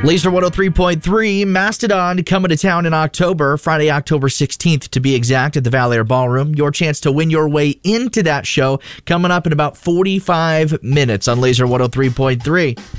Laser 103.3, Mastodon coming to town in October, Friday, October 16th to be exact, at the Val Air Ballroom. Your chance to win your way into that show coming up in about 45 minutes on Laser 103.3.